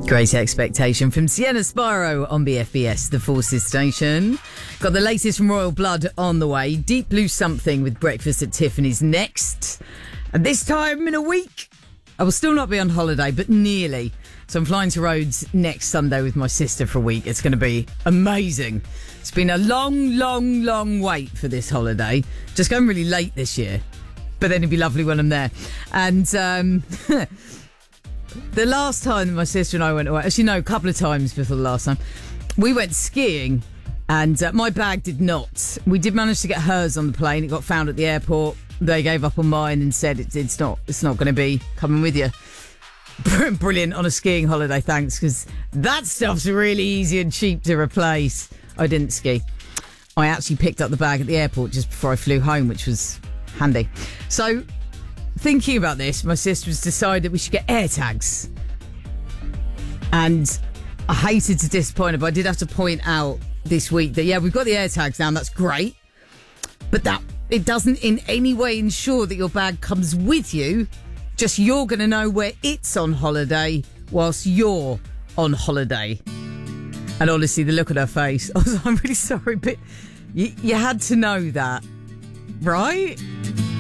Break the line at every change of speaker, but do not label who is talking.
Great Expectation from Sienna Spiro on BFBS, the Forces station. Got the latest from Royal Blood on the way. Deep Blue Something with Breakfast at Tiffany's next. And this time in a week, I will still not be on holiday, but nearly. So I'm flying to Rhodes next Sunday with my sister for a week. It's going to be amazing. It's been a long wait for this holiday. Just going really late this year. But then it'd be lovely when I'm there. And the last time my sister and I went away, actually no, a couple of times before the last time, we went skiing and my bag did not. We did manage to get hers on the plane. It got found at the airport. They gave up on mine and said it's not going to be coming with you. Brilliant on a skiing holiday, thanks, because that stuff's really easy and cheap to replace. I didn't ski. I actually picked up the bag at the airport just before I flew home, which was handy. So, thinking about this, my sister's decided we should get AirTags. And I hated to disappoint her, but I did have to point out this week that, yeah, we've got the AirTags now, and that's great. But that it doesn't in any way ensure that your bag comes with you. Just you're going to know where it's on holiday whilst you're on holiday. And honestly, the look on her face, I'm really sorry, but you had to know that, right?